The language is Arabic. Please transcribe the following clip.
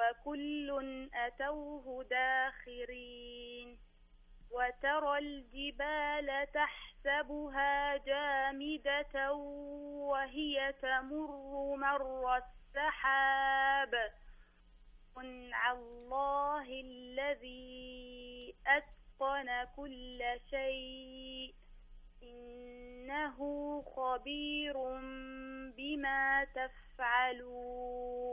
وكل أتوه داخرين وترى الجبال تحسبها جامدة وهي تمر مر السحاب صنع الله الذي أتقن كل شيء إنه خبير بما تفعلون.